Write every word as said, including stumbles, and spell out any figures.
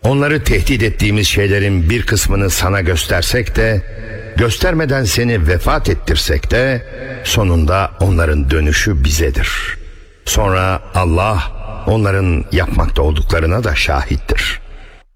Onları tehdit ettiğimiz şeylerin bir kısmını sana göstersek de, göstermeden seni vefat ettirsek de, sonunda onların dönüşü bizedir. Sonra Allah onların yapmakta olduklarına da şahittir.